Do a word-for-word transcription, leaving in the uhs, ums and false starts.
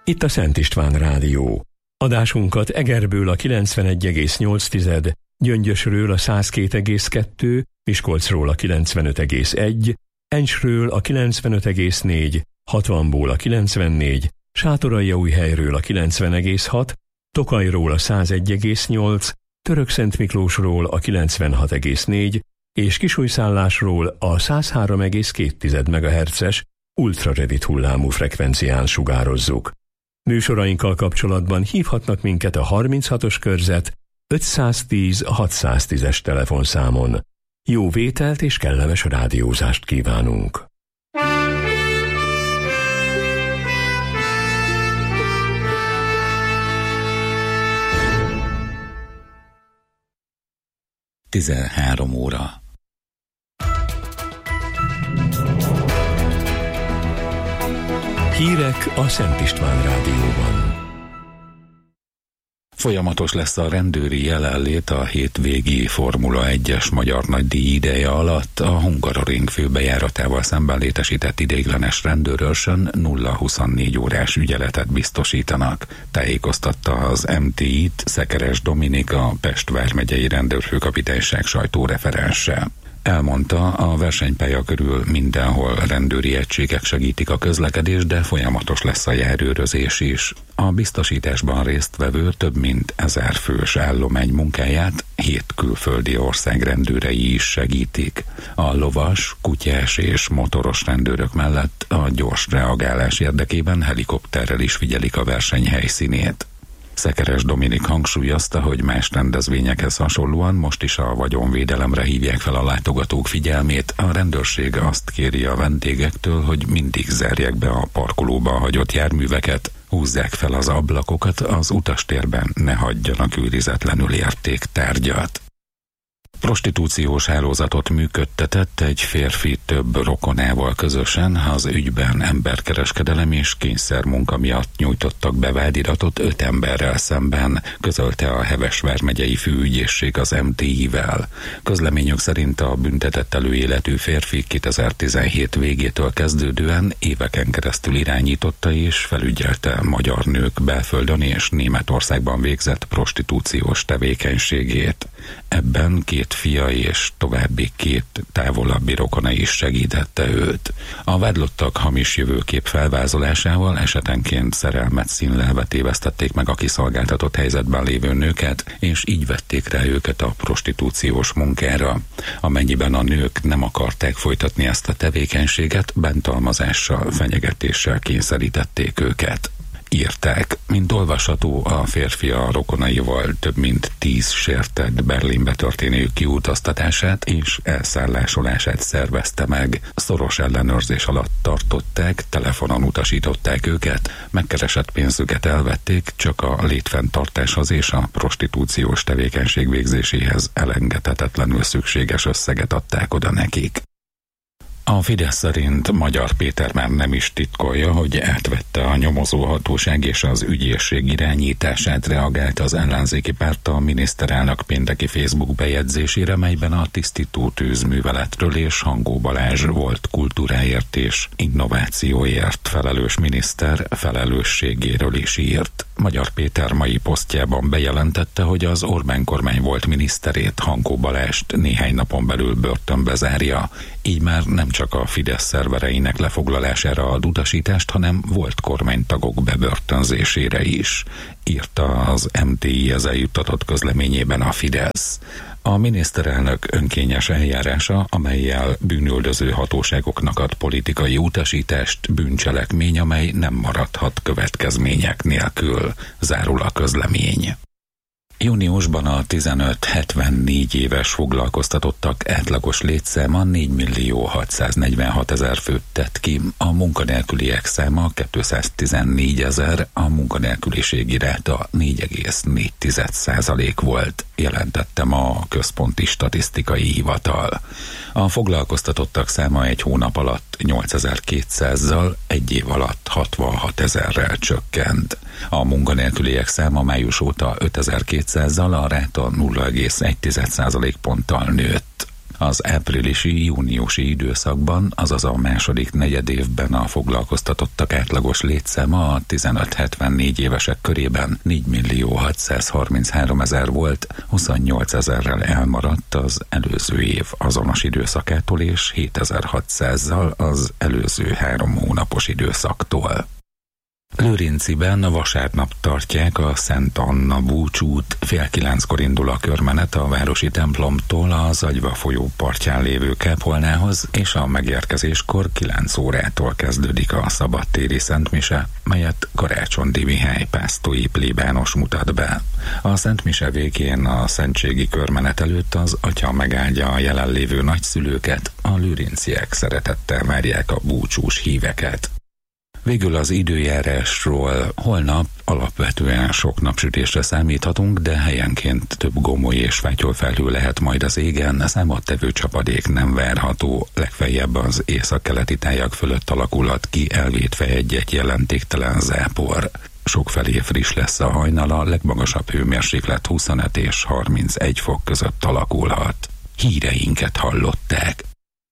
Itt a Szent István Rádió. Adásunkat Egerből a kilencvenegy egész nyolc, Gyöngyösről a száz két egész kettő, Miskolcról a kilencvenöt egész egy, Encsről a kilencvenöt egész négy, hatvanból a kilencvennégy, Sátoraljaújhelyről a kilencven egész hat, Tokajról a száz egy egész nyolc, Törökszentmiklósról a kilencvenhat egész négy és Kisújszállásról a száz három egész két megahertzes ultrarövid hullámú frekvencián sugározzuk. Műsorainkkal kapcsolatban hívhatnak minket a harminchatos körzet ötszáztíz hatszáztízes telefonszámon. Jó vételt és kellemes rádiózást kívánunk! tizenhárom óra. Hírek a Szent István Rádióban. Folyamatos lesz a rendőri jelenlét a hétvégi Formula egyes magyar nagydíj ideje alatt. A Hungaroring főbejáratával szemben létesített ideiglenes rendőrőrsön nulla huszonnégy órás ügyeletet biztosítanak. Tájékoztatta az em té í-t Szekeres Dominik, a Pest vármegyei rendőrfőkapitányság sajtóreferense. Elmondta, a versenypálya körül mindenhol rendőri egységek segítik a közlekedést, de folyamatos lesz a járőrözés is. A biztosításban résztvevő több mint ezer fős állomány munkáját hét külföldi ország rendőrei is segítik. A lovas, kutyás és motoros rendőrök mellett a gyors reagálás érdekében helikopterrel is figyelik a verseny helyszínét. Szekeres Dominik hangsúlyozta, hogy más rendezvényekhez hasonlóan most is a vagyonvédelemre hívják fel a látogatók figyelmét. A rendőrség azt kéri a vendégektől, hogy mindig zárják be a parkolóba hagyott járműveket, húzzák fel az ablakokat, az utastérben ne hagyjanak őrizetlenül értéktárgyat. Prostitúciós hálózatot működtetett egy férfi több rokonával közösen, az ügyben emberkereskedelem és kényszermunka miatt nyújtottak be vádiratot öt emberrel szemben, közölte a Heves vármegyei főügyészség az em té í-vel. Közleményük szerint a büntetett előéletű férfi kétezer-tizenhét végétől kezdődően éveken keresztül irányította és felügyelte magyar nők belföldön és Németországban végzett prostitúciós tevékenységét. Ebben két fia és további két távolabbi rokona is segítette őt. A vádlottak hamis jövőkép felvázolásával esetenként szerelmet színlelve tévesztették meg a kiszolgáltatott helyzetben lévő nőket, és így vették rá őket a prostitúciós munkára. Amennyiben a nők nem akarták folytatni ezt a tevékenységet, bántalmazással, fenyegetéssel kényszerítették őket. Írták. Mint olvasható, a férfi a rokonaival több mint tíz sértett Berlinbe történő kiutaztatását és elszállásolását szervezte meg. Szoros ellenőrzés alatt tartották, telefonon utasították őket, megkeresett pénzüket elvették, csak a létfenntartáshoz és a prostitúciós tevékenység végzéséhez elengedhetetlenül szükséges összeget adták oda nekik. A Fidesz szerint Magyar Péter már nem is titkolja, hogy átvette a nyomozóhatóság és az ügyészség irányítását, reagált az ellenzéki párt a miniszterelnök pénteki Facebook bejegyzésére, melyben a tisztító tűzműveletről és Hangó Balázs volt kultúráért és innovációért felelős miniszter felelősségéről is írt. Magyar Péter mai posztjában bejelentette, hogy az Orbán kormány volt miniszterét, Hangó Balást néhány napon belül börtönbe zárja. Így már nem csak a Fidesz szervereinek lefoglalására ad utasítást, hanem volt kormánytagok bebörtönzésére is, írta az em té í ezzel juttatott közleményében a Fidesz. A miniszterelnök önkényes eljárása, amellyel bűnüldöző hatóságoknak ad politikai utasítást, bűncselekmény, amely nem maradhat következmények nélkül, zárul a közlemény. Júniusban a tizenöt-hetvennégy éves foglalkoztatottak átlagos létszáma négy millió hatszáznegyvenhat ezer főt tett ki, a munkanélküliek száma kétszáztizennégy ezer, a munkanélküliségi ráta négy egész négy százalék volt, jelentette ma a Központi Statisztikai Hivatal. A foglalkoztatottak száma egy hónap alatt nyolcezer-kétszázzal, egy év alatt hatvanhat ezerrel csökkent. A munkanélküliek száma május óta ötezer-kétszázzal, a ráta nulla egész egy százalékponttal nőtt. Az áprilisi-júniusi időszakban, azaz a második negyedévben a foglalkoztatottak átlagos létszáma a tizenöt-hetvennégy évesek körében négymillió hatszázharmincháromezer volt, huszonnyolc ezerrel elmaradt az előző év azonos időszakától és hétezer-hatszázzal az előző három hónapos időszaktól. Lőrinciben vasárnap tartják a Szent Anna búcsút, fél kilenckor indul a körmenet a városi templomtól a Zagyva folyó partján lévő kápolnához, és a megérkezéskor kilenc órától kezdődik a szabadtéri szentmise, melyet Karácsony Mihály pásztói plébános mutat be. A szentmise végén a szentségi körmenet előtt az atya megáldja a jelenlévő nagyszülőket, a lőrinciek szeretettel várják a búcsús híveket. Végül az időjárásról: holnap alapvetően sok napsütésre számíthatunk, de helyenként több gomoly és fátyolfelhő lehet majd az égen, számottevő csapadék nem várható, legfeljebb az északkeleti tájak fölött alakulhat ki elvétve egy-egy jelentéktelen zápor. Sokfelé friss lesz a hajnal, a legmagasabb hőmérséklet huszonöt és harmincegy fok között alakulhat. Híreinket hallották.